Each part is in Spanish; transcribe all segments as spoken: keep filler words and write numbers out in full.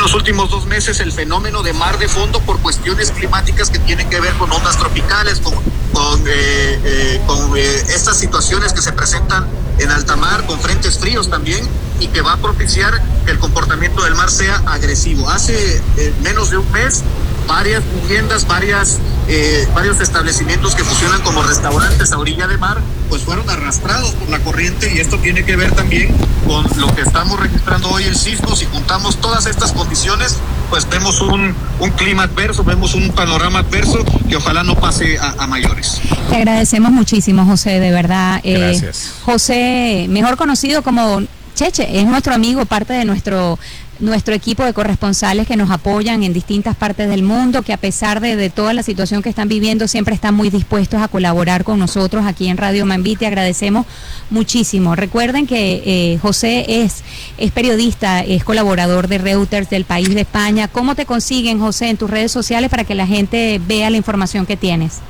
estos últimos dos meses el fenómeno de mar de fondo por cuestiones climáticas que tienen que ver con ondas tropicales, con, con, eh, eh, con eh, estas situaciones que se presentan en alta mar, con frentes fríos también, y que va a propiciar que el comportamiento del mar sea agresivo. Hace eh, menos de un mes, varias viviendas, varias, eh, varios establecimientos que funcionan como restaurantes a orilla de mar, pues fueron arrastrados por la corriente, y esto tiene que ver también con lo que estamos registrando hoy en sismos. Si juntamos todas estas condiciones, pues vemos un, un clima adverso, vemos un panorama adverso que ojalá no pase a, a mayores. Te agradecemos muchísimo, José, de verdad. Gracias. Eh, José, mejor conocido como Cheche, es nuestro amigo, parte de nuestro nuestro equipo de corresponsales que nos apoyan en distintas partes del mundo, que a pesar de, de toda la situación que están viviendo, siempre están muy dispuestos a colaborar con nosotros aquí en Radio Mambí. Te agradecemos muchísimo. Recuerden que eh, José es, es periodista, es colaborador de Reuters del país de España. ¿Cómo te consiguen, José, en tus redes sociales para que la gente vea la información que tienes?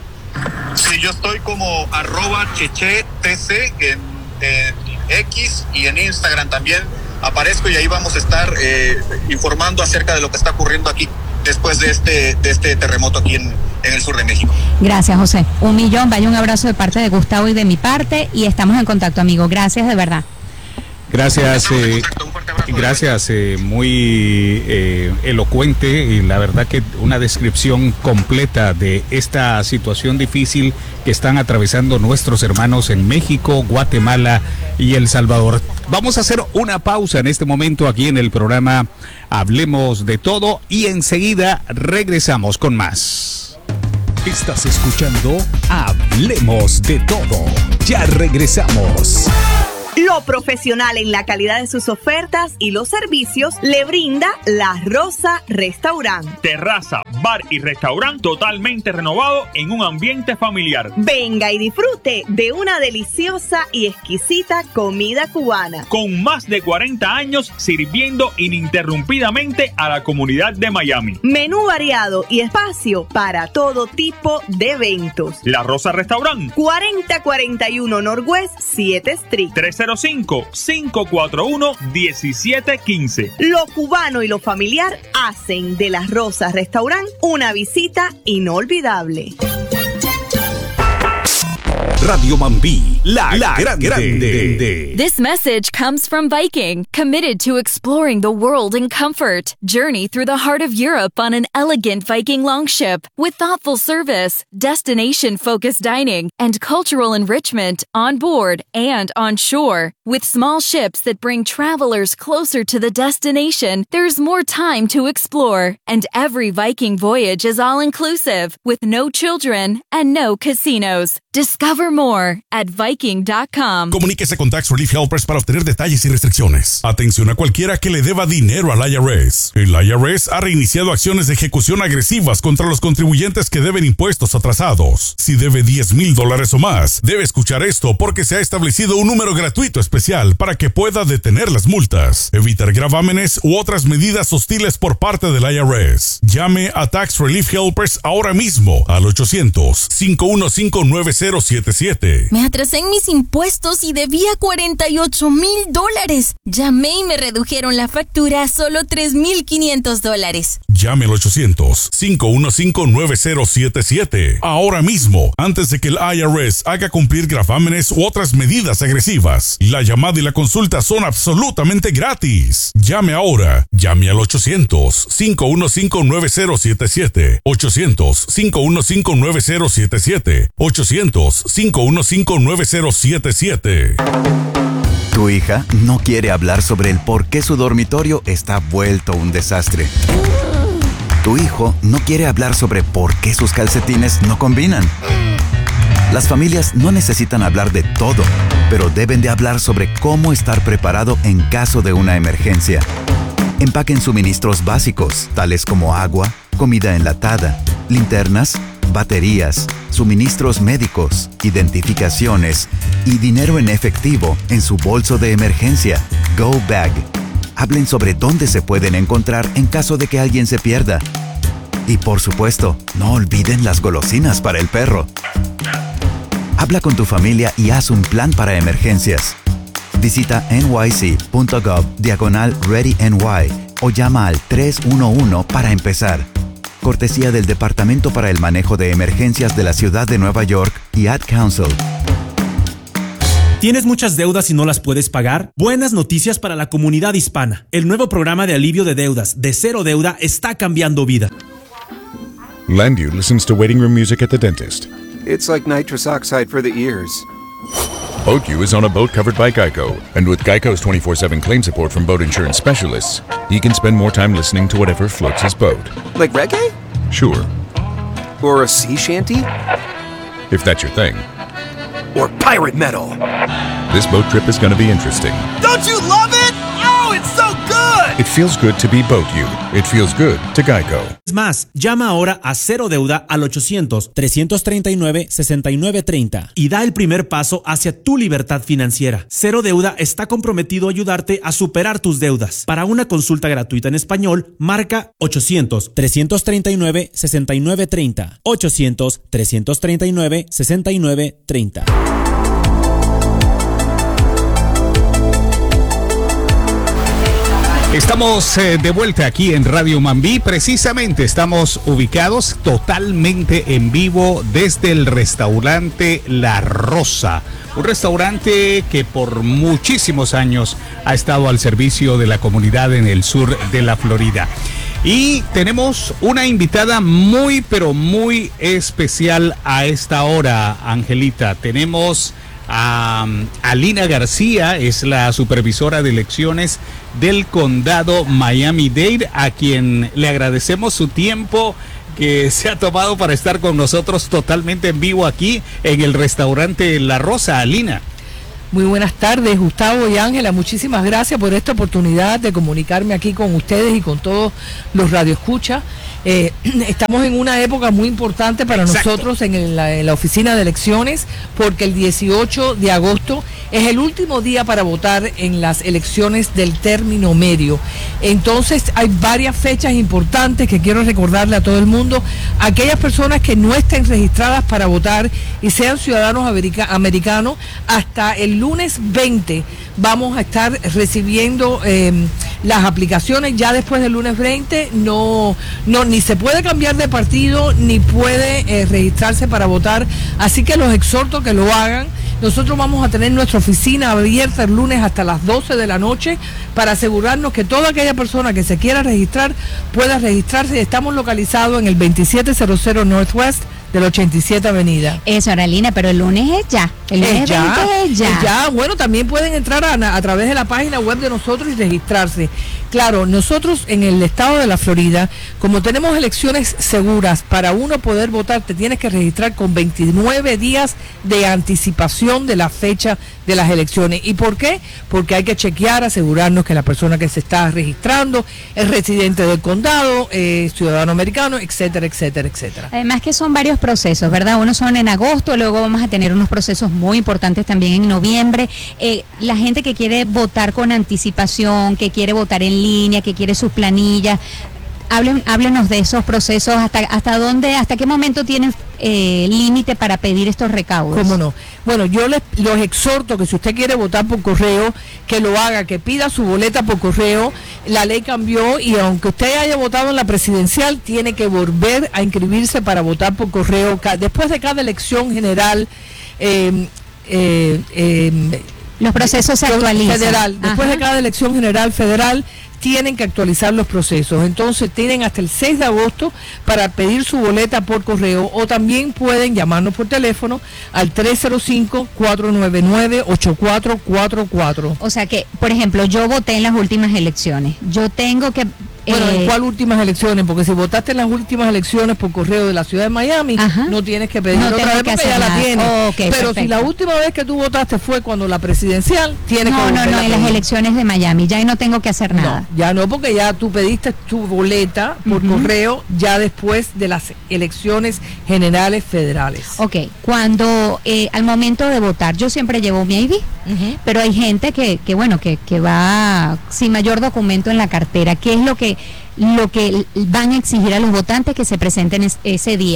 Sí, yo estoy como arroba chechetc en, en X y en Instagram también. Aparezco y ahí vamos a estar eh, informando acerca de lo que está ocurriendo aquí después de este de este terremoto aquí en, en el sur de México. Gracias, José. Un millón. Vaya un abrazo de parte de Gustavo y de mi parte, y estamos en contacto, amigo. Gracias de verdad. Gracias, eh, gracias, eh, muy eh, elocuente, y la verdad que una descripción completa de esta situación difícil que están atravesando nuestros hermanos en México, Guatemala y El Salvador. Vamos a hacer una pausa en este momento aquí en el programa Hablemos de Todo, y enseguida regresamos con más. Estás escuchando Hablemos de Todo. Ya regresamos. Lo profesional en la calidad de sus ofertas y los servicios le brinda La Rosa Restaurant. Terraza, bar y restaurante totalmente renovado en un ambiente familiar. Venga y disfrute de una deliciosa y exquisita comida cubana. Con más de cuarenta años sirviendo ininterrumpidamente a la comunidad de Miami. Menú variado y espacio para todo tipo de eventos. La Rosa Restaurant. cuarenta cuarenta y uno Northwest siete Street. tres cero cinco, cinco cuatro uno, uno siete uno cinco. Lo cubano y lo familiar hacen de La Rosa Restaurant una visita inolvidable. Radio Mambí, la, la grande. grande. This message comes from Viking, committed to exploring the world in comfort. Journey through the heart of Europe on an elegant Viking longship with thoughtful service, destination-focused dining, and cultural enrichment on board and on shore. With small ships that bring travelers closer to the destination, there's more time to explore. And every Viking voyage is all-inclusive, with no children and no casinos. Discover more at viking dot com. Comuníquese con Tax Relief Helpers para obtener detalles y restricciones. Atención a cualquiera que le deba dinero al I R S. El I R S ha reiniciado acciones de ejecución agresivas contra los contribuyentes que deben impuestos atrasados. Si debe diez mil dólares o más, debe escuchar esto porque se ha establecido un número gratuito especial para que pueda detener las multas, evitar gravámenes u otras medidas hostiles por parte del I R S. Llame a Tax Relief Helpers ahora mismo al ochocientos, cinco uno cinco, nueve cero siete siete. Me atrasé en mis impuestos y debía cuarenta y ocho mil dólares. Llamé y me redujeron la factura a solo tres mil quinientos dólares. Llame al ochocientos, cinco uno cinco, nueve cero siete siete. Ahora mismo, antes de que el I R S haga cumplir gravámenes u otras medidas agresivas. La llamada y la consulta son absolutamente gratis. Llame ahora. Llame al ochocientos, cinco uno cinco, nueve cero siete siete. ochocientos, cinco uno cinco, nueve cero siete siete. ochocientos, cinco uno cinco, nueve cero siete siete. Tu hija no quiere hablar sobre el por qué su dormitorio está vuelto un desastre. Tu hijo no quiere hablar sobre por qué sus calcetines no combinan. Las familias no necesitan hablar de todo, pero deben de hablar sobre cómo estar preparado en caso de una emergencia. Empaquen suministros básicos, tales como agua, comida enlatada, linternas, baterías, suministros médicos, identificaciones y dinero en efectivo en su bolso de emergencia, Go Bag. Hablen sobre dónde se pueden encontrar en caso de que alguien se pierda. Y por supuesto, no olviden las golosinas para el perro. Habla con tu familia y haz un plan para emergencias. Visita nyc.gov diagonal ReadyNY o llama al tres uno uno para empezar. Cortesía del Departamento para el Manejo de Emergencias de la Ciudad de Nueva York y Ad Council. ¿Tienes muchas deudas y no las puedes pagar? Buenas noticias para la comunidad hispana. El nuevo programa de alivio de deudas de Cero Deuda está cambiando vida. Landu listens to waiting room music at the dentist. It's like nitrous oxide for the ears. BoatU is on a boat covered by Geico, and with Geico's twenty-four seven claim support from boat insurance specialists, he can spend more time listening to whatever floats his boat. Like reggae? Sure. Or a sea shanty? If that's your thing. Or pirate metal? This boat trip is going to be interesting. Don't you love it? Oh, it's so good! It feels good to be BoatU. It feels good to Geico. Es más, llama ahora a Cero Deuda al ochocientos, trescientos treinta y nueve, sesenta y nueve treinta y da el primer paso hacia tu libertad financiera. Cero Deuda está comprometido a ayudarte a superar tus deudas. Para una consulta gratuita en español, marca ochocientos, trescientos treinta y nueve, sesenta y nueve treinta. ochocientos, trescientos treinta y nueve, sesenta y nueve treinta. Estamos eh, de vuelta aquí en Radio Mambí. Precisamente estamos ubicados totalmente en vivo desde el restaurante La Rosa. Un restaurante que por muchísimos años ha estado al servicio de la comunidad en el sur de la Florida. Y tenemos una invitada muy, pero muy especial a esta hora, Angelita. Tenemos a Alina García, es la supervisora de elecciones del condado Miami-Dade, a quien le agradecemos su tiempo que se ha tomado para estar con nosotros totalmente en vivo aquí en el restaurante La Rosa. Alina. Muy buenas tardes, Gustavo y Ángela. Muchísimas gracias por esta oportunidad de comunicarme aquí con ustedes y con todos los radioescuchas. Eh, estamos en una época muy importante para Exacto. nosotros en, el, en la oficina de elecciones, porque el dieciocho de agosto es el último día para votar en las elecciones del término medio. Entonces hay varias fechas importantes que quiero recordarle a todo el mundo. Aquellas personas que no estén registradas para votar y sean ciudadanos america- americanos, hasta el lunes veinte vamos a estar recibiendo eh, las aplicaciones. Ya después del lunes veinte no, no ni se puede cambiar de partido ni puede eh, registrarse para votar, así que los exhorto que lo hagan. Nosotros vamos a tener nuestra oficina abierta el lunes hasta las doce de la noche para asegurarnos que toda aquella persona que se quiera registrar pueda registrarse. Estamos localizados en el veintisiete cero cero Northwest de la ochenta y siete Avenida. Eso, Aralina, pero el lunes es ya. El lunes es ya, es ya. Es ya. Bueno, también pueden entrar a, a través de la página web de nosotros y registrarse. Claro, nosotros en el estado de la Florida, como tenemos elecciones seguras, para uno poder votar te tienes que registrar con veintinueve días de anticipación de la fecha de las elecciones. ¿Y por qué? Porque hay que chequear, asegurarnos que la persona que se está registrando es residente del condado, eh, ciudadano americano, etcétera, etcétera, etcétera. Además que son varios procesos, ¿verdad? Unos son en agosto, luego vamos a tener unos procesos muy importantes también en noviembre. Eh, la gente que quiere votar con anticipación, que quiere votar en línea, que quiere sus planillas, Hablen, háblenos de esos procesos, hasta hasta dónde, hasta qué momento tienen eh, límite para pedir estos recaudos. ¿Cómo no? Bueno, yo les los exhorto que si usted quiere votar por correo, que lo haga, que pida su boleta por correo. La ley cambió y aunque usted haya votado en la presidencial, tiene que volver a inscribirse para votar por correo. Después de cada elección general, eh, eh, eh, los procesos se actualizan. Federal, después Ajá. de cada elección general federal, tienen que actualizar los procesos. Entonces tienen hasta el seis de agosto para pedir su boleta por correo, o también pueden llamarnos por teléfono al tres cero cinco, cuatro nueve nueve, ocho cuatro cuatro cuatro. O sea que, por ejemplo, yo voté en las últimas elecciones. Yo tengo que... Bueno, eh, ¿en cuál últimas elecciones? Porque si votaste en las últimas elecciones por correo de la ciudad de Miami, Ajá. no tienes que pedir no otra vez porque ya nada. la tienes. Oh, okay, Pero perfecto. si la última vez que tú votaste fue cuando la presidencial, tienes no, que No, no, no, en las elecciones de Miami, ya ahí no tengo que hacer nada. No, ya no, porque ya tú pediste tu boleta por uh-huh. correo ya después de las elecciones generales federales. Ok, cuando eh, al momento de votar, yo siempre llevo mi I D, uh-huh. pero hay gente que, que bueno, que, que va sin mayor documento en la cartera. ¿Qué es lo que lo que van a exigir a los votantes que se presenten es, ese día?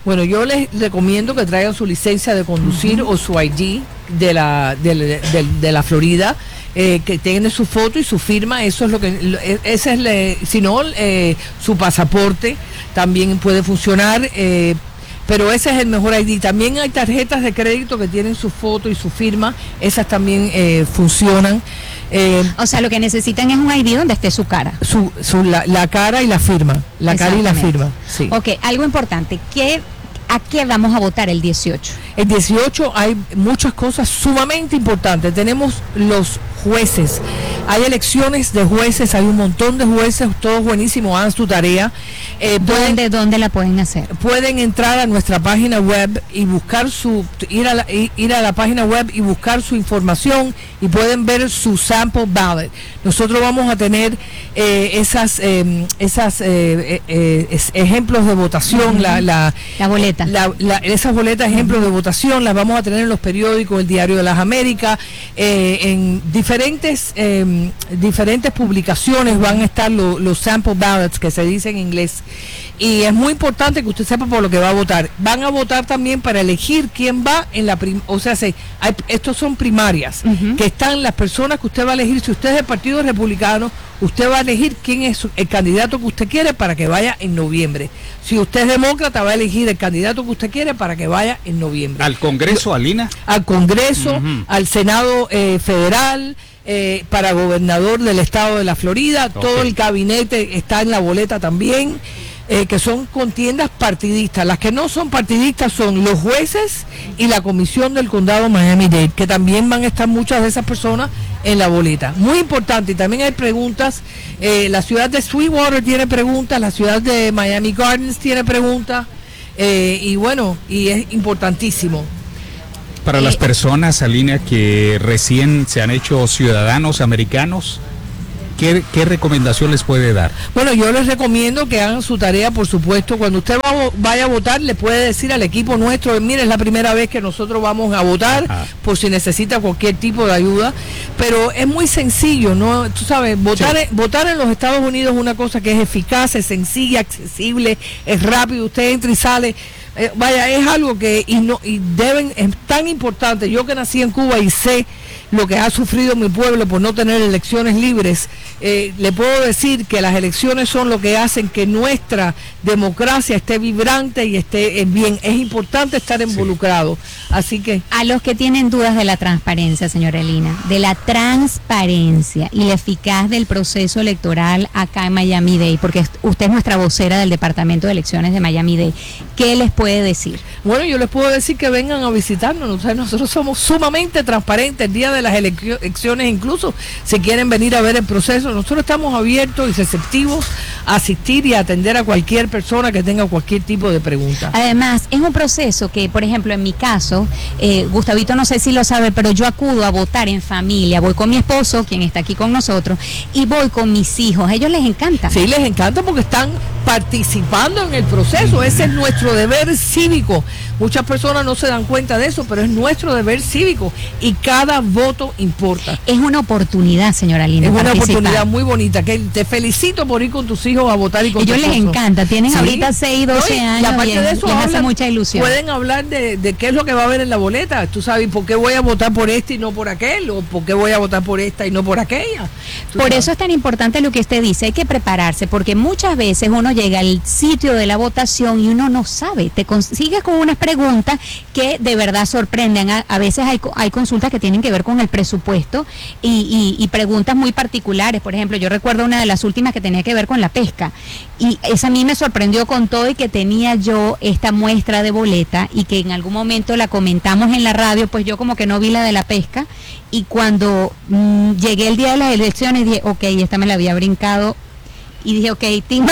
Bueno, yo les recomiendo que traigan su licencia de conducir uh-huh. o su I D de la, de, de, de, de la Florida, eh, que tengan su foto y su firma. Eso es lo que, ese es, le, si no, eh, su pasaporte también puede funcionar. Eh, Pero ese es el mejor I D. También hay tarjetas de crédito que tienen su foto y su firma. Esas también eh, funcionan. Eh, o sea, lo que necesitan es un I D donde esté su cara. Su, su, la, la cara y la firma. La cara y la firma. Sí. Ok, algo importante. ¿Qué, ¿A qué vamos a votar el dieciocho? El dieciocho hay muchas cosas sumamente importantes. Tenemos los jueces. Hay elecciones de jueces, hay un montón de jueces, todos buenísimos, hagan su tarea. Eh, pueden, ¿De dónde la pueden hacer? Pueden entrar a nuestra página web y buscar su, ir a la, ir a la página web y buscar su información y pueden ver su sample ballot. Nosotros vamos a tener eh, esas, eh, esas eh, eh, es, ejemplos de votación, uh-huh. la, la, la boleta. La, la, esas boletas, ejemplos uh-huh. de votación, las vamos a tener en los periódicos, el Diario de las Américas, eh, en diferentes eh, diferentes publicaciones van a estar lo, los sample ballots, que se dice en inglés, y es muy importante que usted sepa por lo que va a votar. Van a votar también para elegir quién va en la prim o sea, se, hay, estos son primarias, uh-huh. que están las personas que usted va a elegir. Si usted es del Partido Republicano, usted va a elegir quién es el candidato que usted quiere para que vaya en noviembre. Si usted es demócrata, va a elegir el candidato que usted quiere para que vaya en noviembre. ¿Al Congreso, Alina? Al Congreso, uh-huh. al Senado eh, Federal, eh, para gobernador del estado de la Florida, okay. todo el gabinete está en la boleta también. Eh, que son contiendas partidistas. Las que no son partidistas son los jueces y la comisión del condado Miami-Dade, que también van a estar muchas de esas personas en la boleta. Muy importante, y también hay preguntas. Eh, la ciudad de Sweetwater tiene preguntas, la ciudad de Miami Gardens tiene preguntas, eh, y bueno, y es importantísimo. Para eh, las personas, Alina, que recién se han hecho ciudadanos americanos, ¿Qué, ¿Qué recomendación les puede dar? Bueno, yo les recomiendo que hagan su tarea, por supuesto. Cuando usted va, vaya a votar, le puede decir al equipo nuestro, mire, es la primera vez que nosotros vamos a votar, Ajá. por si necesita cualquier tipo de ayuda. Pero es muy sencillo, ¿no? Tú sabes, votar, sí. votar en los Estados Unidos es una cosa que es eficaz, es sencilla, accesible, es rápido, usted entra y sale. Eh, vaya, es algo que y no y deben, es tan importante. Yo que nací en Cuba y sé lo que ha sufrido mi pueblo por no tener elecciones libres, eh, le puedo decir que las elecciones son lo que hacen que nuestra democracia esté vibrante y esté eh, bien. Es importante estar involucrado. Sí. Así que a los que tienen dudas de la transparencia, señora Elina, de la transparencia y la eficaz del proceso electoral acá en Miami-Dade, porque usted es nuestra vocera del Departamento de Elecciones de Miami-Dade, ¿qué les puede decir? Bueno, yo les puedo decir que vengan a visitarnos. O sea, nosotros somos sumamente transparentes el día de las elecciones, incluso si quieren venir a ver el proceso. Nosotros estamos abiertos y receptivos a asistir y a atender a cualquier persona que tenga cualquier tipo de pregunta. Además, es un proceso que, por ejemplo, en mi caso, eh, Gustavito no sé si lo sabe, pero yo acudo a votar en familia. Voy con mi esposo, quien está aquí con nosotros, y voy con mis hijos. A ellos les encanta. Sí, les encanta porque están participando en el proceso. Ese es nuestro deber cívico. Muchas personas no se dan cuenta de eso, pero es nuestro deber cívico y cada voto importa. Es una oportunidad, señora Lina. Es una oportunidad muy bonita. Que te felicito por ir con tus hijos a votar y con ellos tu les encanta. Tienen ¿Sí? ahorita seis, doce años y aparte de eso, les hace mucha ilusión. Pueden hablar de, de qué es lo que va a haber en la boleta. Tú sabes, ¿por qué voy a votar por este y no por aquel? ¿O por qué voy a votar por esta y no por aquella? Por sabes? Eso es tan importante lo que usted dice. Hay que prepararse, porque muchas veces uno llega al sitio de la votación y uno no sabe. Te consigues con unas preguntas que de verdad sorprenden. A, a veces hay, hay consultas que tienen que ver con el presupuesto y, y, y preguntas muy particulares. Por ejemplo, yo recuerdo una de las últimas que tenía que ver con la pesca, y esa a mí me sorprendió con todo, y que tenía yo esta muestra de boleta y que en algún momento la comentamos en la radio, pues yo como que no vi la de la pesca, y cuando mmm, llegué el día de las elecciones dije, ok, esta me la había brincado. Y dije, ok, Tim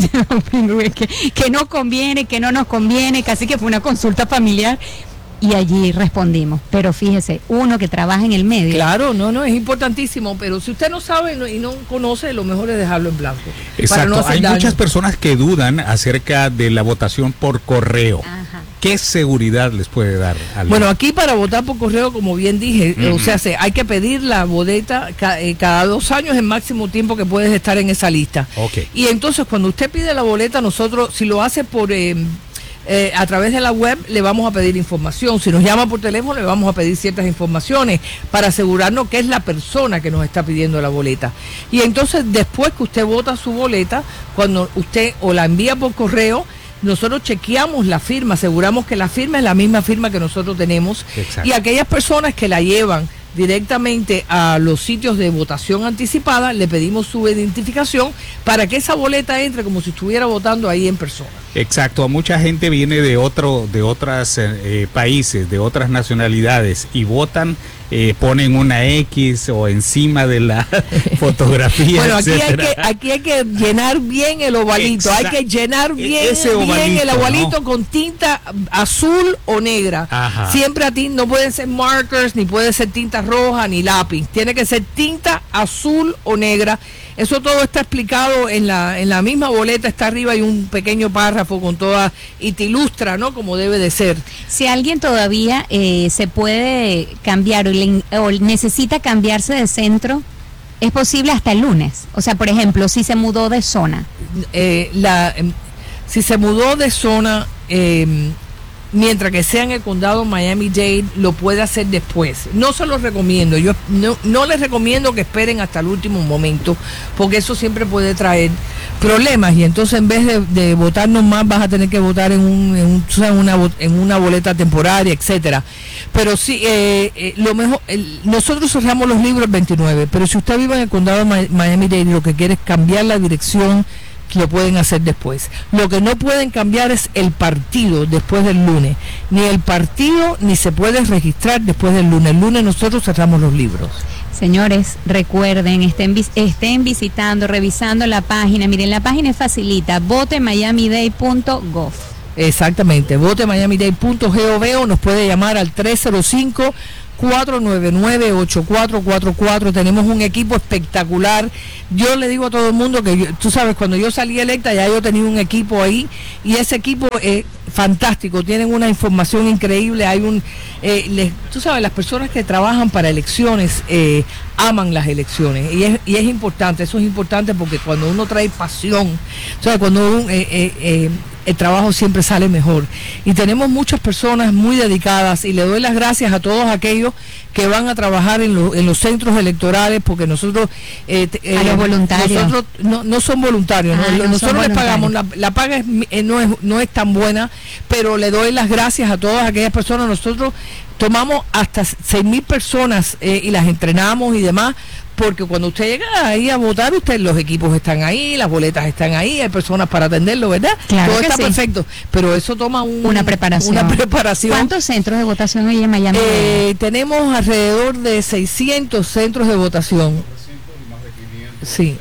que, que no conviene, que no nos conviene, casi que fue una consulta familiar. Y allí respondimos. Pero fíjese, uno que trabaja en el medio. Claro, no, no, es importantísimo. Pero si usted no sabe y no conoce, lo mejor es dejarlo en blanco. Exacto. Para no hacer Hay daño. Muchas personas que dudan acerca de la votación por correo. Ajá. ¿Qué seguridad les puede dar? Bueno, aquí para votar por correo, como bien dije, uh-huh. o sea, se, hay que pedir la boleta ca, eh, cada dos años, el máximo tiempo que puedes estar en esa lista. Okay. Y entonces, cuando usted pide la boleta, nosotros, si lo hace por... Eh, eh, a través de la web le vamos a pedir información. Si nos llama por teléfono le vamos a pedir ciertas informaciones para asegurarnos que es la persona que nos está pidiendo la boleta. Y entonces después que usted vota su boleta, cuando usted o la envía por correo, nosotros chequeamos la firma, aseguramos que la firma es la misma firma que nosotros tenemos. Exacto. Y aquellas personas que la llevan directamente a los sitios de votación anticipada, le pedimos su identificación para que esa boleta entre como si estuviera votando ahí en persona. Exacto, mucha gente viene de otro, de otros eh, países, de otras nacionalidades y votan, eh, ponen una X o encima de la fotografía. Bueno, aquí hay, que, aquí hay que llenar bien el ovalito, Exacto. hay que llenar bien, Ese ovalito, bien el ovalito, ¿no? Con tinta azul o negra. Ajá. Siempre a ti no pueden ser markers, ni puede ser tinta roja, ni lápiz. Tiene que ser tinta azul o negra. Eso todo está explicado en la en la misma boleta, está arriba, hay un pequeño párrafo con toda, y te ilustra, ¿no? Como debe de ser. Si alguien todavía eh, se puede cambiar o, le, o necesita cambiarse de centro, es posible hasta el lunes. O sea, por ejemplo, si se mudó de zona. Eh, la, eh, si se mudó de zona, eh, mientras que sea en el condado Miami-Dade, lo puede hacer después. No se los recomiendo, yo no, no les recomiendo que esperen hasta el último momento, porque eso siempre puede traer problemas, y entonces en vez de, de votarnos más, vas a tener que votar en, un, en, un, en, una, en una boleta temporaria, etcétera. Pero sí, eh, eh, lo mejor, el, nosotros cerramos los libros el veintinueve, pero si usted vive en el condado Miami-Dade y lo que quiere es cambiar la dirección, lo pueden hacer después. Lo que no pueden cambiar es el partido después del lunes. Ni el partido ni se puede registrar después del lunes. El lunes nosotros cerramos los libros. Señores, recuerden, estén, estén visitando, revisando la página. Miren, la página es facilita, vote miami dade punto gov. Exactamente, vote miami dade punto gov, o nos puede llamar al tres cero cinco, cuatro nueve nueve, ocho cuatro cuatro cuatro. Tenemos un equipo espectacular. Yo le digo a todo el mundo que yo, tú sabes, cuando yo salí electa ya yo tenía un equipo ahí, y ese equipo es fantástico, tienen una información increíble. Hay un eh, les, tú sabes, las personas que trabajan para elecciones eh, aman las elecciones, y es, y es importante, eso es importante, porque cuando uno trae pasión, o sea, cuando uno eh, eh, eh, el trabajo siempre sale mejor. Y tenemos muchas personas muy dedicadas, y le doy las gracias a todos aquellos que van a trabajar en, lo, en los centros electorales, porque nosotros eh, eh, a los voluntarios nosotros no, no son voluntarios, ah, ¿no? No nosotros les pagamos, la, la paga es, eh, no, es, no es tan buena, pero le doy las gracias a todas aquellas personas. Nosotros tomamos hasta seis mil personas eh, y las entrenamos y demás, porque cuando usted llega ahí a votar, usted, los equipos están ahí, las boletas están ahí, hay personas para atenderlo, ¿verdad? Claro, todo está sí. perfecto, pero eso toma un, una preparación. Una preparación. ¿Cuántos centros de votación hay en Miami? Eh, tenemos alrededor de seiscientos centros de votación. Sí.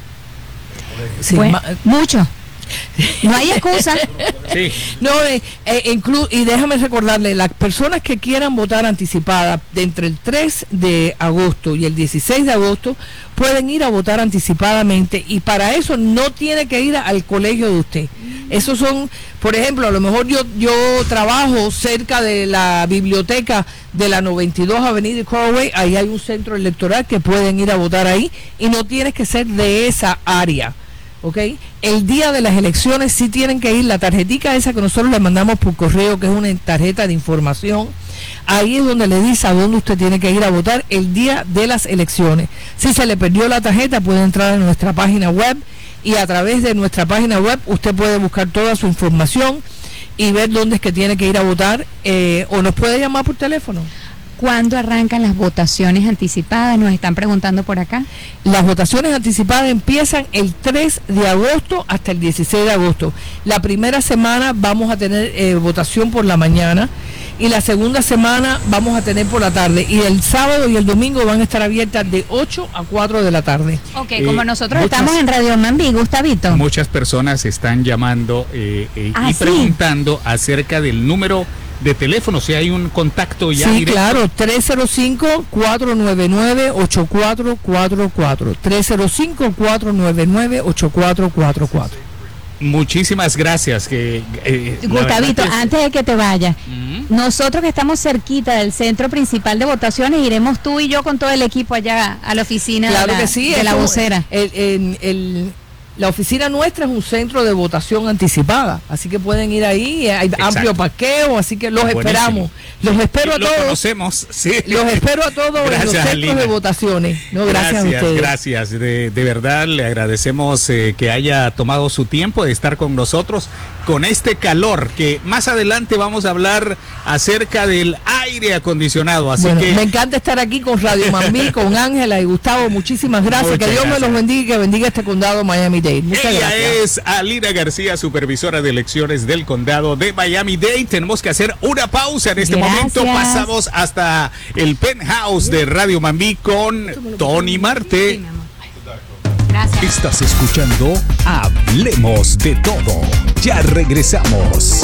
sí bueno, mucho. No hay excusa. Sí. No, eh, eh, inclu y déjame recordarle, las personas que quieran votar anticipada de entre el tres de agosto y el dieciséis de agosto pueden ir a votar anticipadamente, y para eso no tiene que ir al colegio de usted. Esos son, por ejemplo, a lo mejor yo yo trabajo cerca de la biblioteca de la noventa y dos Avenida y Coraway, ahí hay un centro electoral que pueden ir a votar ahí, y no tienes que ser de esa área. ¿Ok? El día de las elecciones sí tienen que ir, la tarjetica esa que nosotros le mandamos por correo, que es una tarjeta de información, ahí es donde le dice a dónde usted tiene que ir a votar el día de las elecciones. Si se le perdió la tarjeta, puede entrar en nuestra página web, y a través de nuestra página web usted puede buscar toda su información y ver dónde es que tiene que ir a votar, eh, o nos puede llamar por teléfono. ¿Cuándo arrancan las votaciones anticipadas? Nos están preguntando por acá. Las votaciones anticipadas empiezan el tres de agosto hasta el dieciséis de agosto. La primera semana vamos a tener eh, votación por la mañana, y la segunda semana vamos a tener por la tarde, y el sábado y el domingo van a estar abiertas de ocho a cuatro de la tarde. Ok, eh, como nosotros muchas, estamos en Radio Mambí, Gustavito. Muchas personas están llamando eh, eh, ah, y ¿sí? preguntando acerca del número de teléfono, si hay un contacto ya sí, directo. Claro, tres cero cinco, cuatro nueve nueve, ocho cuatro cuatro cuatro, tres cero cinco, cuatro nueve nueve, ocho cuatro cuatro cuatro. Muchísimas gracias. Que, eh, Gustavito, es... antes de que te vayas, uh-huh. nosotros que estamos cerquita del centro principal de votaciones, iremos tú y yo con todo el equipo allá a la oficina claro de la, que sí, de la vocera. El, el, el, La oficina nuestra es un centro de votación anticipada, así que pueden ir ahí, hay Exacto. amplio parqueo, así que los Buenísimo. esperamos. Los espero a lo todos. Conocemos, sí. Los espero a todos gracias, en los centros Alina. de votaciones. No, gracias, gracias a ustedes. Gracias, de, de verdad le agradecemos eh, que haya tomado su tiempo de estar con nosotros con este calor, que más adelante vamos a hablar acerca del aire acondicionado. Así bueno, que me encanta estar aquí con Radio Mambí, con Ángela y Gustavo. Muchísimas gracias. Muchas que Dios gracias. me los bendiga y que bendiga este condado Miami-Dade. Muchas Ella gracias. es Alina García, supervisora de elecciones del condado de Miami-Dade. Tenemos que hacer una pausa en este gracias. momento. Pasamos hasta el penthouse de Radio Mambí con Tony Marte. Gracias. Estás escuchando Hablemos de Todo. Ya regresamos.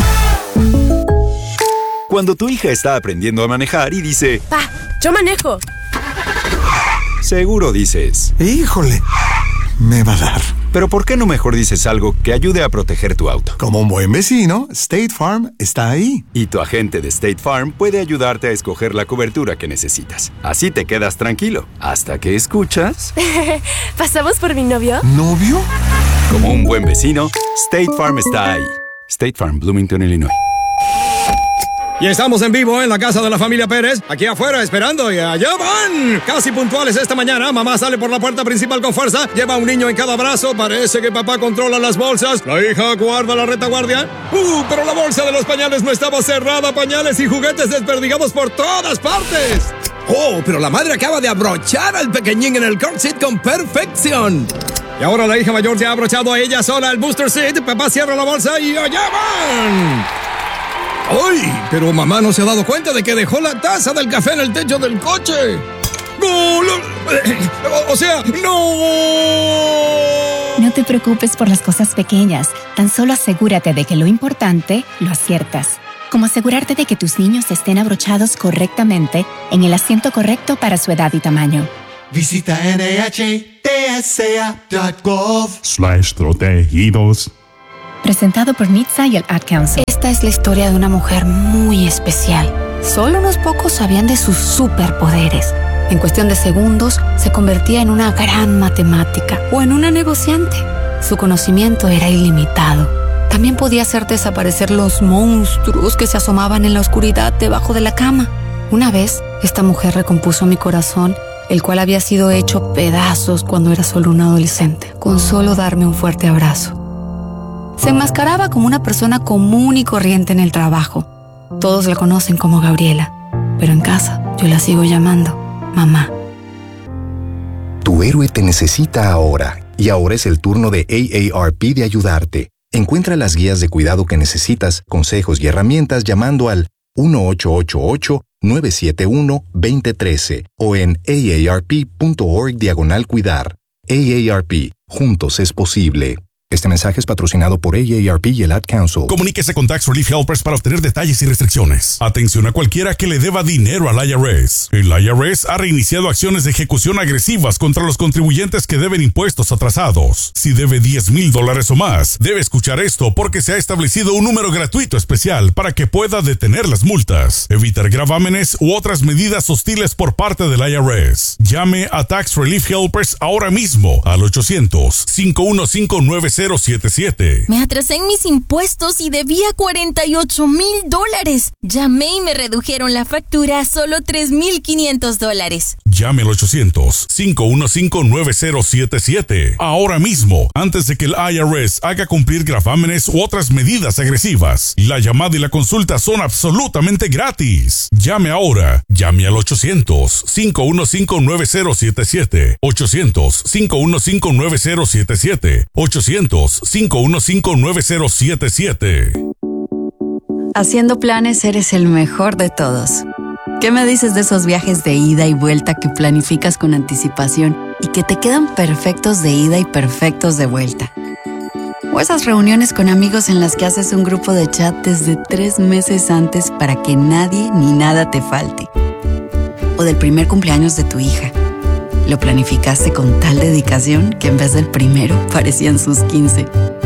Cuando tu hija está aprendiendo a manejar y dice: Pa, yo manejo. Seguro dices: híjole, me va a dar. Pero ¿por qué no mejor dices algo que ayude a proteger tu auto? Como un buen vecino, State Farm está ahí. Y tu agente de State Farm puede ayudarte a escoger la cobertura que necesitas. Así te quedas tranquilo, hasta que escuchas... ¿Pasamos por mi novio? ¿Novio? Como un buen vecino, State Farm está ahí. State Farm, Bloomington, Illinois. Y estamos en vivo en la casa de la familia Pérez, aquí afuera esperando, y allá van. Casi puntuales esta mañana, mamá sale por la puerta principal con fuerza, lleva a un niño en cada brazo, parece que papá controla las bolsas, la hija guarda la retaguardia. Uh, pero la bolsa de los pañales no estaba cerrada, pañales y juguetes desperdigados por todas partes. Oh, pero la madre acaba de abrochar al pequeñín en el car seat con perfección. Y ahora la hija mayor ya ha abrochado a ella sola el booster seat, papá cierra la bolsa y allá van. ¡Ay! Pero mamá no se ha dado cuenta de que dejó la taza del café en el techo del coche. ¡No! O sea, ¡no! No te preocupes por las cosas pequeñas. Tan solo asegúrate de que lo importante lo aciertas. Como asegurarte de que tus niños estén abrochados correctamente en el asiento correcto para su edad y tamaño. Visita N H T S A punto gov slash protegidos. Presentado por N H T S A y el Ad Council. Esta es la historia de una mujer muy especial. Solo unos pocos sabían de sus superpoderes. En cuestión de segundos, se convertía en una gran matemática o en una negociante. Su conocimiento era ilimitado. También podía hacer desaparecer los monstruos que se asomaban en la oscuridad debajo de la cama. Una vez, esta mujer recompuso mi corazón, el cual había sido hecho pedazos cuando era solo un adolescente, con solo darme un fuerte abrazo. Se enmascaraba como una persona común y corriente en el trabajo. Todos la conocen como Gabriela, pero en casa yo la sigo llamando mamá. Tu héroe te necesita ahora, y ahora es el turno de A A R P de ayudarte. Encuentra las guías de cuidado que necesitas, consejos y herramientas llamando al uno ocho ocho ocho, nueve siete uno, dos cero uno tres o en aarp.org diagonal cuidar. A A R P, juntos es posible. Este mensaje es patrocinado por A A R P y el Ad Council. Comuníquese con Tax Relief Helpers para obtener detalles y restricciones. Atención a cualquiera que le deba dinero al I R S. El I R S ha reiniciado acciones de ejecución agresivas contra los contribuyentes que deben impuestos atrasados. Si debe diez mil dólares o más, debe escuchar esto porque se ha establecido un número gratuito especial para que pueda detener las multas, evitar gravámenes u otras medidas hostiles por parte del I R S. Llame a Tax Relief Helpers ahora mismo al ochocientos, cinco uno cinco, nueve cero siete siete. Me atrasé en mis impuestos y debía cuarenta y ocho mil dólares. Llamé y me redujeron la factura a solo tres mil quinientos dólares. Llame al ochocientos, cinco uno cinco, nueve cero siete siete. Ahora mismo, antes de que el I R S haga cumplir gravámenes u otras medidas agresivas. La llamada y la consulta son absolutamente gratis. Llame ahora. Llame al ochocientos, cinco uno cinco, nueve cero siete siete. ochocientos, cinco uno cinco, nueve cero siete siete. ochocientos, cinco uno cinco, nueve cero siete siete. Haciendo planes eres el mejor de todos. ¿Qué me dices de esos viajes de ida y vuelta que planificas con anticipación y que te quedan perfectos de ida y perfectos de vuelta? O esas reuniones con amigos en las que haces un grupo de chat desde tres meses antes para que nadie ni nada te falte. O del primer cumpleaños de tu hija. Lo planificaste con tal dedicación que en vez del primero parecían sus quince.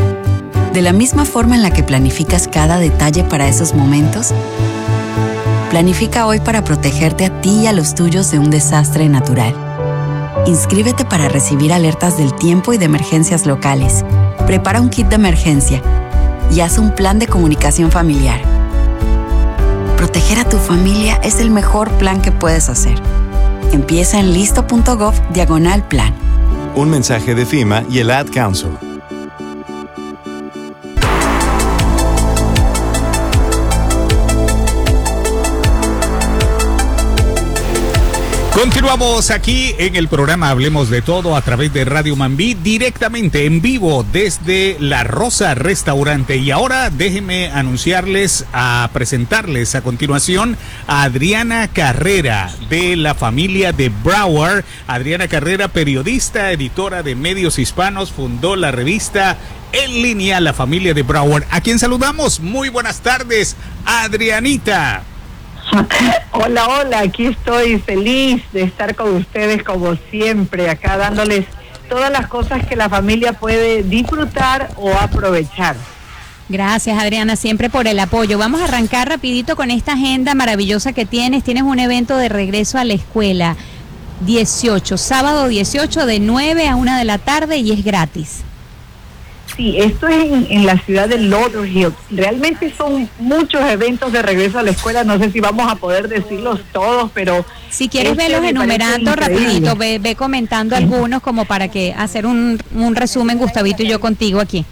De la misma forma en la que planificas cada detalle para esos momentos, planifica hoy para protegerte a ti y a los tuyos de un desastre natural. Inscríbete para recibir alertas del tiempo y de emergencias locales. Prepara un kit de emergencia y haz un plan de comunicación familiar. Proteger a tu familia es el mejor plan que puedes hacer. Empieza en listo.gov diagonal plan. Un mensaje de FEMA y el Ad Council. Continuamos aquí en el programa Hablemos de Todo a través de Radio Mambí, directamente en vivo desde La Rosa Restaurante. Y ahora déjenme anunciarles, a presentarles a continuación a Adriana Carrera, de la familia de Broward. Adriana Carrera, periodista, editora de medios hispanos, fundó la revista en línea La Familia de Broward, a quien saludamos. Muy buenas tardes, Adrianita. Hola, hola, aquí estoy feliz de estar con ustedes como siempre, acá dándoles todas las cosas que la familia puede disfrutar o aprovechar. Gracias, Adriana, siempre por el apoyo. Vamos a arrancar rapidito con esta agenda maravillosa que tienes. Tienes un evento de regreso a la escuela, dieciocho, sábado dieciocho de nueve a una de la tarde y es gratis. Sí, esto es en, en la ciudad de Lauderhill. Realmente son muchos eventos de regreso a la escuela. No sé si vamos a poder decirlos todos, pero... Si quieres este verlos enumerando rapidito, ve, ve comentando sí. algunos como para que hacer un, un resumen, Gustavito y yo contigo aquí.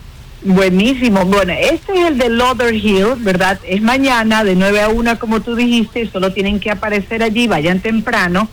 Buenísimo. Bueno, este es el de Lauderhill, ¿verdad? Es mañana de nueve a una, como tú dijiste. Solo tienen que aparecer allí, vayan temprano.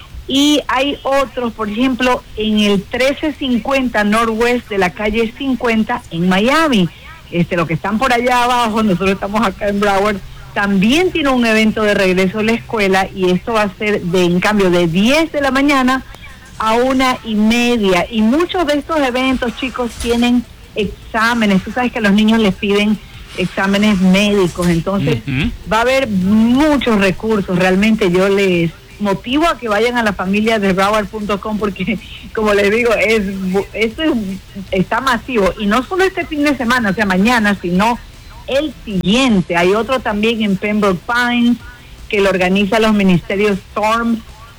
Y hay otros, por ejemplo, en el trece cincuenta Northwest de la calle cincuenta en Miami. Este, los que están por allá abajo, nosotros estamos acá en Broward, también tiene un evento de regreso a la escuela y esto va a ser de, en cambio, de diez de la mañana a una y media. Y muchos de estos eventos, chicos, tienen exámenes. Tú sabes que a los niños les piden exámenes médicos, entonces uh-huh. va a haber muchos recursos. Realmente yo les motivo a que vayan a la familia de Broward punto com porque, como les digo, es esto es, está masivo. Y no solo este fin de semana, o sea, mañana, sino el siguiente. Hay otro también en Pembroke Pines que lo organiza los ministerios Storm.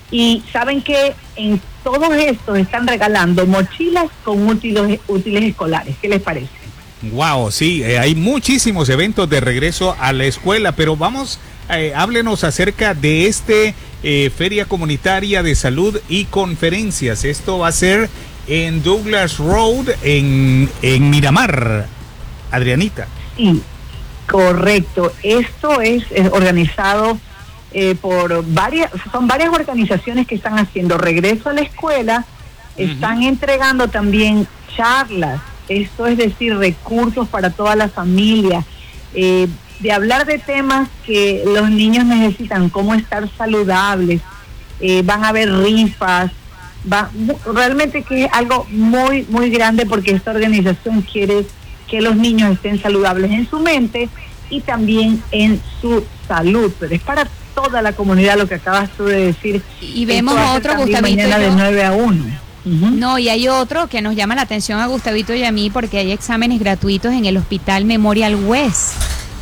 Y saben que en todos estos están regalando mochilas con útiles, útiles escolares. ¿Qué les parece? Wow, sí, eh, hay muchísimos eventos de regreso a la escuela, pero vamos, eh, háblenos acerca de este eh, Feria Comunitaria de Salud y Conferencias. Esto va a ser en Douglas Road, en, en Miramar, Adrianita. Sí, correcto. Esto es, es organizado eh, por varias, son varias organizaciones que están haciendo regreso a la escuela, uh-huh. están entregando también charlas. Esto es decir, recursos para toda la familia, eh, de hablar de temas que los niños necesitan, cómo estar saludables, eh, van a haber rifas, va, realmente que es algo muy, muy grande porque esta organización quiere que los niños estén saludables en su mente y también en su salud, pero es para toda la comunidad lo que acabas tú de decir. Y vemos otro, Gustavito, mañana de nueve a uno. Uh-huh. No, y hay otro que nos llama la atención a Gustavito y a mí porque hay exámenes gratuitos en el Hospital Memorial West.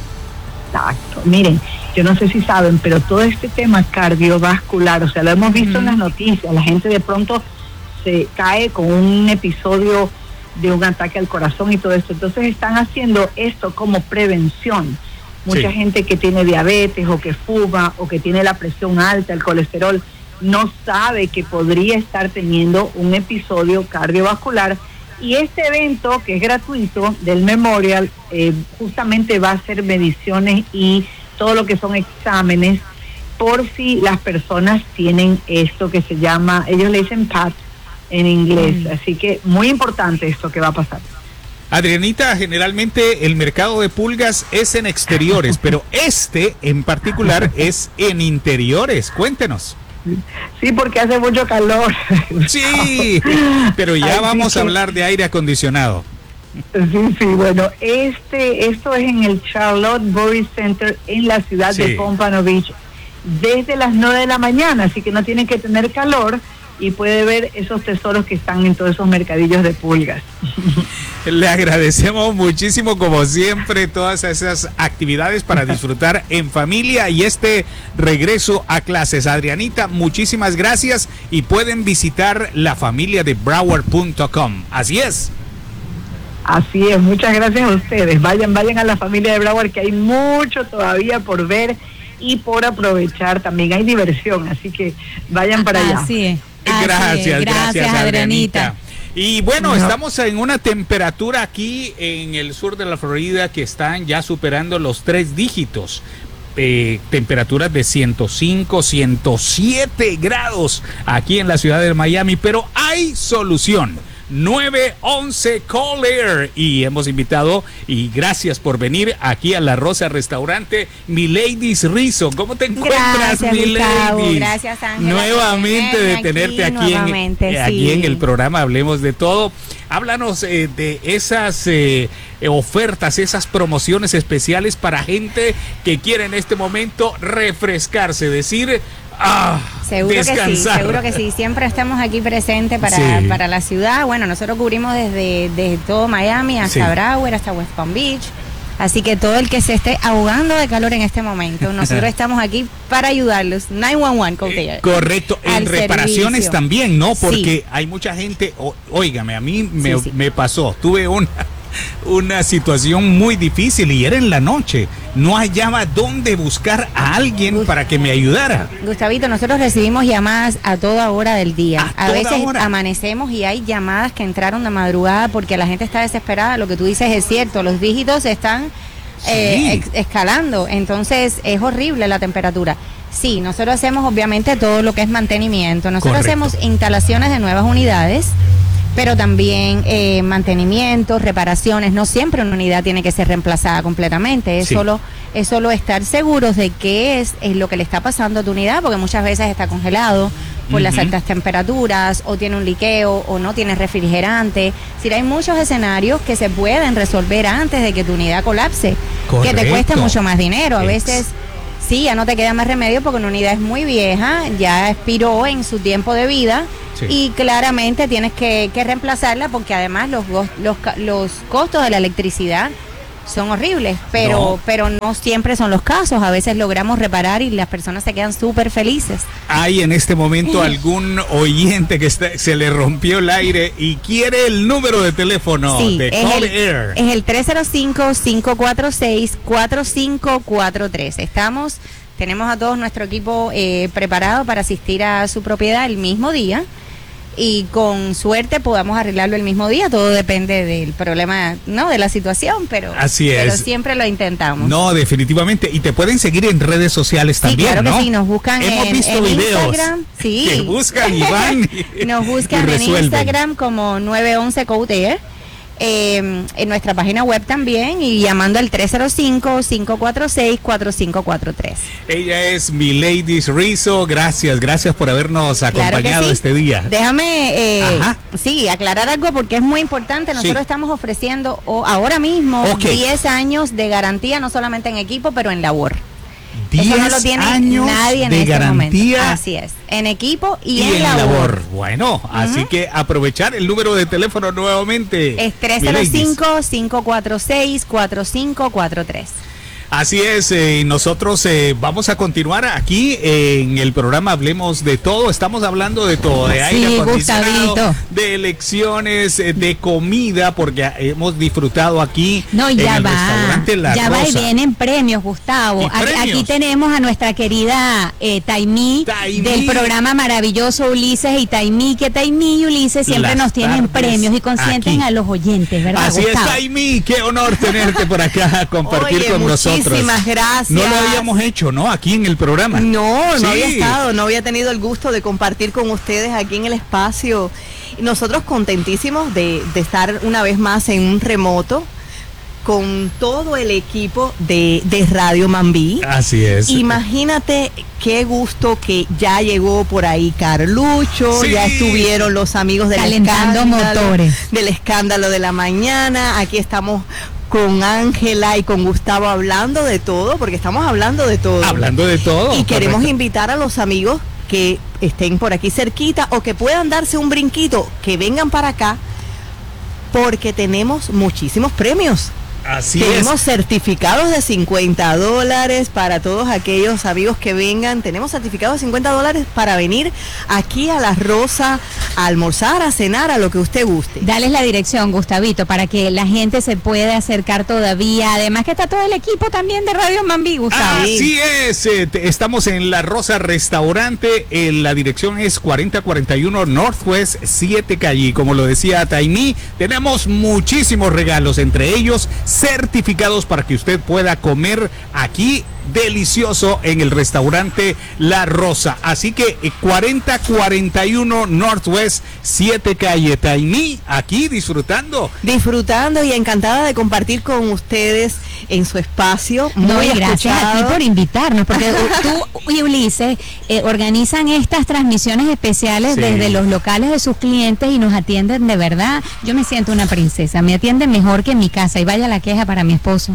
Exacto, miren, yo no sé si saben, pero todo este tema cardiovascular, o sea, lo hemos visto uh-huh. en las noticias, la gente de pronto se cae con un episodio de un ataque al corazón y todo esto, entonces están haciendo esto como prevención. Mucha sí. gente que tiene diabetes o que fuma o que tiene la presión alta, el colesterol, no sabe que podría estar teniendo un episodio cardiovascular y este evento que es gratuito del Memorial eh, justamente va a ser mediciones y todo lo que son exámenes por si las personas tienen esto que se llama, ellos le dicen P A T en inglés, mm. así que muy importante esto que va a pasar. Adrianita, generalmente el mercado de pulgas es en exteriores, pero este en particular es en interiores, cuéntenos. Sí, porque hace mucho calor. Sí, pero ya Ay, vamos sí, a hablar de aire acondicionado. Sí, sí, bueno, este, esto es en el Charlotte Boris Center en la ciudad sí. de Pompano Beach desde las nueve de la mañana, así que no tienen que tener calor. y puede ver esos tesoros que están en todos esos mercadillos de pulgas. Le agradecemos muchísimo, como siempre, todas esas actividades para disfrutar en familia y este regreso a clases. Adrianita, muchísimas gracias y pueden visitar la familia de Broward punto com. Así es. Así es, muchas gracias a ustedes. Vayan, vayan a la familia de Broward, que hay mucho todavía por ver y por aprovechar. También hay diversión, así que vayan para allá. Así es. Gracias, Así es. gracias, Gracias, Adrianita. Adrianita. Y bueno, No. estamos en una temperatura aquí en el sur de la Florida que están ya superando los tres dígitos. Eh, temperaturas de ciento cinco, ciento siete grados aquí en la ciudad de Miami, pero hay solución. nueve once Cold Air y hemos invitado y gracias por venir aquí a La Rosa Restaurante, Miladys Rizzo. ¿Cómo te encuentras, Gracias, Gustavo. Miladys? Gracias, Ángela, Nuevamente por de tenerme tenerte aquí, aquí, nuevamente, en, eh, sí. aquí en el programa Hablemos de Todo. Háblanos eh, de esas eh, eh, ofertas, esas promociones especiales para gente que quiere en este momento refrescarse, decir... Ah, seguro descansar. que sí, seguro que sí. Siempre estamos aquí presentes para, Sí. para la ciudad. Bueno, nosotros cubrimos desde, desde todo Miami hasta Sí. Broward, hasta West Palm Beach. Así que todo el que se esté ahogando de calor en este momento, nosotros estamos aquí para ayudarlos. nueve uno uno, Cold Air. Correcto, en Al reparaciones servicio. también, ¿no? Porque Sí. hay mucha gente, o- óigame, a mí me, Sí, sí. me pasó, tuve una, una situación muy difícil y era en la noche. No hallaba dónde buscar a alguien para que me ayudara. Gustavito, nosotros recibimos llamadas a toda hora del día. A, toda veces hora. amanecemos y hay llamadas que entraron de madrugada porque la gente está desesperada. Lo que tú dices es cierto, los dígitos están eh, ex- escalando, entonces es horrible la temperatura. Sí, nosotros hacemos obviamente todo lo que es mantenimiento. Nosotros Correcto. hacemos instalaciones de nuevas unidades, pero también eh, mantenimiento, reparaciones. No siempre una unidad tiene que ser reemplazada completamente. Es Sí. solo es solo estar seguros de qué es, es lo que le está pasando a tu unidad, porque muchas veces está congelado por las Ujú. altas temperaturas, o tiene un liqueo, o no tiene refrigerante. Es decir, hay muchos escenarios que se pueden resolver antes de que tu unidad colapse, que te cuesta Correcto. mucho más dinero. A Ex- veces sí, ya no te queda más remedio porque una unidad es muy vieja, ya expiró en su tiempo de vida. Sí. Y claramente tienes que, que reemplazarla porque además los, gos- los, ca- los costos de la electricidad son horribles, pero No. pero no siempre son los casos. A veces logramos reparar y las personas se quedan súper felices. ¿Hay en este momento algún oyente que está- se le rompió el aire y quiere el número de teléfono Sí, de es Cold el, Air? es el tres cero cinco, cinco cuatro seis, cuatro cinco cuatro tres. Estamos, tenemos a todo nuestro equipo eh, preparado para asistir a su propiedad el mismo día. Y con suerte podamos arreglarlo el mismo día. Todo depende del problema, no de la situación, pero, Así pero es. siempre lo intentamos. No, definitivamente. Y te pueden seguir en redes sociales Sí, también, claro que ¿no? sí, nos buscan Hemos en, visto en videos Instagram. Sí. que buscan y van y- Nos y buscan en resuelven. Instagram como nueve once Cold Air. Eh, en nuestra página web también y llamando al tres cero cinco, cinco cuatro seis, cuatro cinco cuatro tres. Ella es Miladys Rizzo. Gracias, gracias por habernos Claro que acompañado sí. este día. Déjame eh, Ajá. sí, aclarar algo porque es muy importante. Nosotros Sí. estamos ofreciendo o, ahora mismo Ok. diez años de garantía, no solamente en equipo, pero en labor. Eso no lo diez tiene años nadie en de este garantía momento. Así es, en equipo y, y en, en labor. labor. Bueno, así que aprovechar el número de teléfono nuevamente. Es tres cero Miladys. cinco, cinco cuatro seis, cuatro cinco cuatro tres. Así es, eh, nosotros eh, vamos a continuar aquí eh, en el programa Hablemos de Todo. Estamos hablando de todo, de aire Sí, acondicionado, Gustavito. de elecciones, eh, de comida, porque hemos disfrutado aquí No, en ya el va. restaurante La ya va y Rosa. vienen premios, Gustavo. ¿Y A- premios? Aquí tenemos a nuestra querida eh, Taimí, Taimí. del programa maravilloso Ulises y Taimí, que Taimí y Ulises siempre Las nos tienen tardes premios y consienten aquí. a los oyentes, ¿verdad, Así Gustavo? es, Taimí, qué honor tenerte por acá, compartir Oye, con nosotros. muchísimas gracias. No lo habíamos hecho, ¿no? Aquí en el programa. No, no Sí. había estado, no había tenido el gusto de compartir con ustedes aquí en el espacio. Y nosotros contentísimos de, de estar una vez más en un remoto con todo el equipo de, de Radio Mambí. Así es. Imagínate qué gusto que ya llegó por ahí Carlucho, Sí. ya estuvieron los amigos del Calentando escándalo, motores. del escándalo de la mañana. Aquí estamos con Ángela y con Gustavo hablando de todo, porque estamos hablando de todo. Hablando de todo. Y queremos correcto. invitar a los amigos que estén por aquí cerquita o que puedan darse un brinquito, que vengan para acá, porque tenemos muchísimos premios. Así Tenemos es. certificados de cincuenta dólares para todos aquellos amigos que vengan. Tenemos certificados de cincuenta dólares para venir aquí a La Rosa a almorzar, a cenar, a lo que usted guste. Dales la dirección, Gustavito, para que la gente se pueda acercar todavía. Además que está todo el equipo también de Radio Mambí, Gustavo. Así es, eh, te- estamos en La Rosa Restaurante, eh, la dirección es cuarenta cuarenta y uno Northwest siete Calle. Y como lo decía Taimí, tenemos muchísimos regalos, entre ellos certificados para que usted pueda comer aquí delicioso en el restaurante La Rosa. Así que eh, cuarenta cuarenta y uno Northwest siete Calle, Taimí, aquí disfrutando. Disfrutando y encantada de compartir con ustedes en su espacio. Muy No, y gracias a ti escuchado. por invitarnos, porque tú y Ulises eh, organizan estas transmisiones especiales Sí. desde los locales de sus clientes y nos atienden de verdad. Yo me siento una princesa, me atienden mejor que en mi casa y vaya la queja para mi esposo.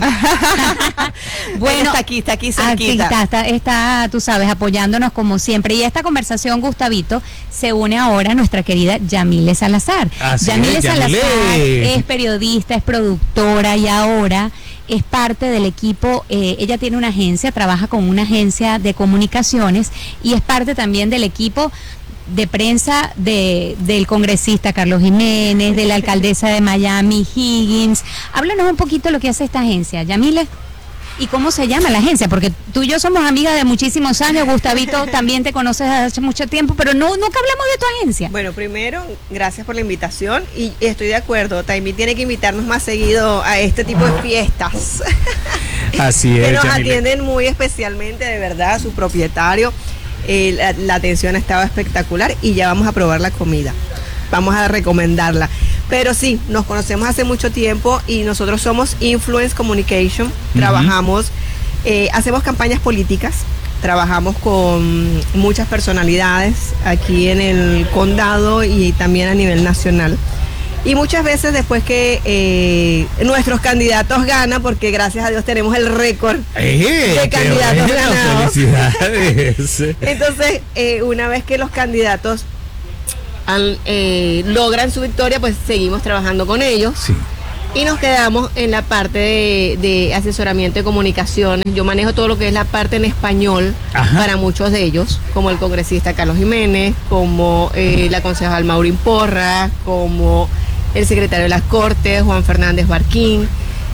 Bueno, está aquí, está aquí Aquí cerquita. está, está, está, tú sabes, apoyándonos como siempre. Y esta conversación, Gustavito, se une ahora a nuestra querida Yamile Salazar. Así Yamile es, Salazar Yamile. es periodista, es productora y ahora es parte del equipo. Eh, ella tiene una agencia, trabaja con una agencia de comunicaciones y es parte también del equipo de prensa de, del congresista Carlos Jiménez, de la alcaldesa de Miami, Higgins. Háblanos un poquito de lo que hace esta agencia, Yamile. ¿Y cómo se llama la agencia? Porque tú y yo somos amigas de muchísimos años, Gustavito también te conoces desde hace mucho tiempo, pero no nunca hablamos de tu agencia. Bueno, primero, gracias por la invitación y estoy de acuerdo, Taimí tiene que invitarnos más seguido a este tipo de fiestas. Así que es, nos Yamile. atienden muy especialmente, de verdad, a su propietario. Eh, la, la atención ha estado espectacular y ya vamos a probar la comida. Vamos a recomendarla. Pero sí, nos conocemos hace mucho tiempo y nosotros somos Influence Communication. Ujú. Trabajamos, eh, hacemos campañas políticas, trabajamos con muchas personalidades aquí en el condado y también a nivel nacional. Y muchas veces después que eh, nuestros candidatos ganan, porque gracias a Dios tenemos el récord ¡Eh, de qué candidatos bueno! ganados. ¡Felicidades! Entonces, eh, una vez que los candidatos han, eh, logran su victoria, pues seguimos trabajando con ellos. Y nos quedamos en la parte de, de asesoramiento de comunicaciones. Yo manejo todo lo que es la parte en español para muchos de ellos, como el congresista Carlos Jiménez, como eh, la concejal Maureen Porra, como el secretario de las Cortes, Juan Fernández Barquín,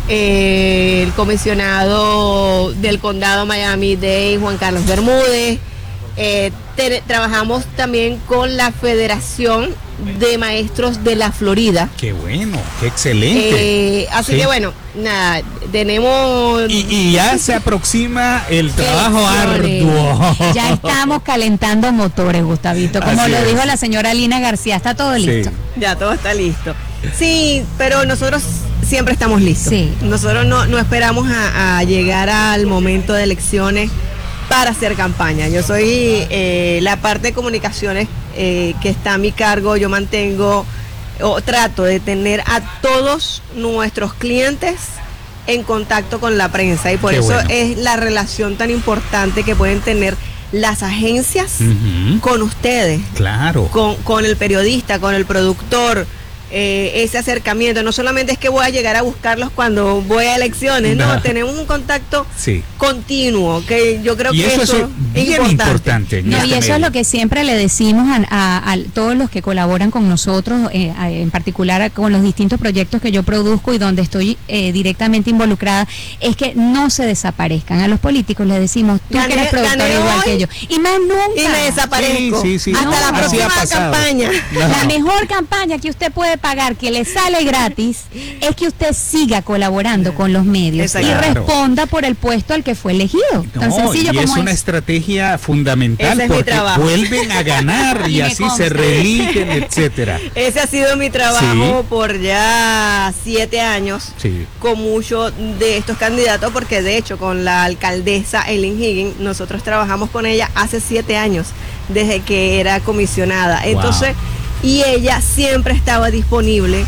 eh, el comisionado del condado Miami-Dade, Juan Carlos Bermúdez. Eh, te- trabajamos también con la Federación de Maestros de la Florida. ¡Qué bueno! ¡Qué excelente! Eh, así Sí. que bueno, nada, tenemos... Y, y ya se aproxima el trabajo Elecciones. arduo. Ya estamos calentando motores, Gustavito. Como Así lo es. dijo la señora Lina García, está todo listo. Ya todo está listo. Sí, pero nosotros siempre estamos listos. Sí. Nosotros no, no esperamos a, a llegar al momento de elecciones para hacer campaña. Yo soy eh, la parte de comunicaciones eh, que está a mi cargo. Yo mantengo o trato de tener a todos nuestros clientes en contacto con la prensa y por Qué eso bueno. es la relación tan importante que pueden tener las agencias Ujú. con ustedes, Claro. con, con el periodista, con el productor, eh, ese acercamiento. No solamente es que voy a llegar a buscarlos cuando voy a elecciones, no, Nah. tenemos un contacto Sí. continuo, que yo creo Y que eso eso, es bien importante. en No, este y eso medio. es lo que siempre le decimos a, a- a todos los que colaboran con nosotros, eh, a- en particular a- con los distintos proyectos que yo produzco y donde estoy eh, directamente involucrada, es que no se desaparezcan. A los políticos les decimos, tú Gané- que eres productor gané igual hoy que yo. Y más nunca. y me desaparezco. Sí, sí, sí. Hasta No, la así ha próxima pasado. campaña. No. La mejor campaña que usted puede pagar, que le sale gratis, es que usted siga colaborando con los medios Exacto. y Claro. responda por el puesto al que fue elegido. Tan No, sencillo y es como una es. estrategia fundamental Ese es mi porque trabajo. vuelven a ganar y Y me así consta. se reeligen, etcétera. Ese ha sido mi trabajo Sí. por ya siete años. Sí. Con muchos de estos candidatos, porque de hecho con la alcaldesa Eileen Higgins, nosotros trabajamos con ella hace siete años, desde que era comisionada. Entonces, y ella siempre estaba disponible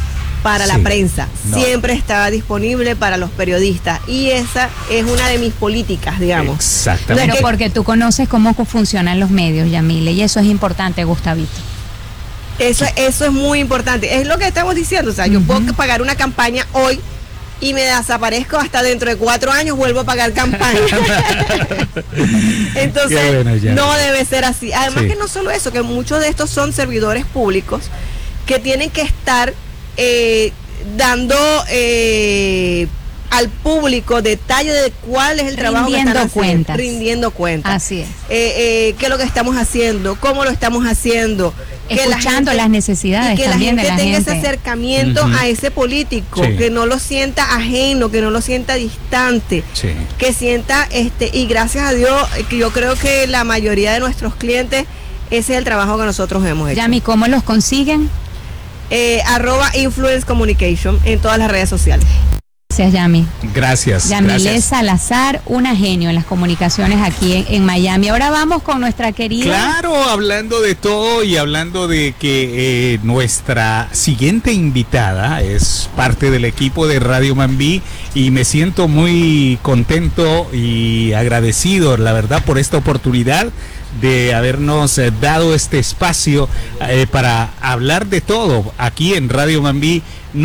para Sí. la prensa, No. siempre está disponible para los periodistas y esa es una de mis políticas, digamos. Exactamente. Pero porque tú conoces cómo funcionan los medios, Yamile, y eso es importante, Gustavito. Eso, eso es muy importante, es lo que estamos diciendo, o sea, yo puedo pagar una campaña hoy y me desaparezco hasta dentro de cuatro años, vuelvo a pagar campaña. Entonces, Qué bueno, ya. no debe ser así. Además Sí. que no solo eso, que muchos de estos son servidores públicos que tienen que estar eh, dando eh, al público detalle de cuál es el trabajo que están Rindiendo haciendo, cuentas. rindiendo cuentas. Así es. Eh, eh, qué es lo que estamos haciendo, cómo lo estamos haciendo. que la Escuchando gente- las necesidades y que la también gente de la tenga gente. ese acercamiento Ujú. a ese político, Sí. que no lo sienta ajeno, que no lo sienta distante, Sí. que sienta, este y gracias a Dios, eh, que yo creo que la mayoría de nuestros clientes, ese es el trabajo que nosotros hemos hecho. Yami, ¿cómo los consiguen? Eh, arroba Influence Communication en todas las redes sociales. Gracias, Yami. Gracias. Yamile gracias. Salazar, una genio en las comunicaciones aquí en, en Miami. Ahora vamos con nuestra querida. Claro, hablando de todo y hablando de que eh, nuestra siguiente invitada es parte del equipo de Radio Mambí y me siento muy contento y agradecido, la verdad, por esta oportunidad de habernos eh, dado este espacio eh, para hablar de todo aquí en Radio Mambí.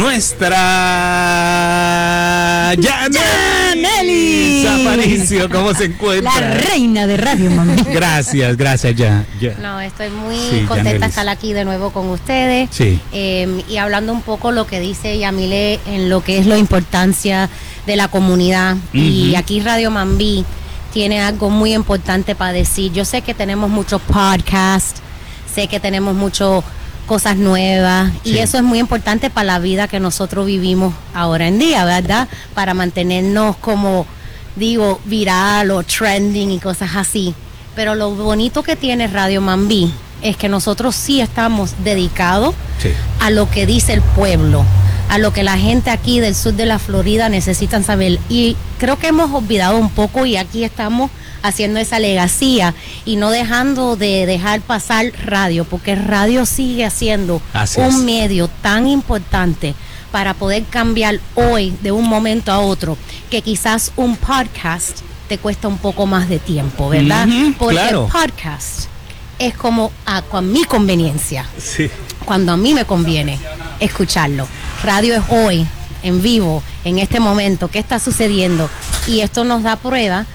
Nuestra Yaneli Aparicio, ¿cómo se encuentra? La reina de Radio Mambí. Gracias, gracias, ya. ya. No, estoy muy Sí, contenta Yanelis. de estar aquí de nuevo con ustedes. Sí. Eh, y hablando un poco lo que dice Yamile en lo que es la importancia de la comunidad. Y Ujú. aquí Radio Mambí tiene algo muy importante para decir. Yo sé que tenemos muchos podcasts, sé que tenemos muchas cosas nuevas y Sí. eso es muy importante para la vida que nosotros vivimos ahora en día, ¿verdad? Para mantenernos como, digo, viral o trending y cosas así. Pero lo bonito que tiene Radio Mambí es que nosotros sí estamos dedicados Sí. a lo que dice el pueblo, a lo que la gente aquí del sur de la Florida necesitan saber. Y creo que hemos olvidado un poco y aquí estamos haciendo esa legacía y no dejando de dejar pasar radio, porque radio sigue siendo Así un es. medio tan importante para poder cambiar hoy de un momento a otro, que quizás un podcast te cuesta un poco más de tiempo, ¿verdad? Ujú, Porque claro. el podcast es como a, con mi conveniencia, Sí. cuando a mí me conviene escucharlo. Radio es hoy, en vivo, en este momento, qué está sucediendo. Y esto nos da prueba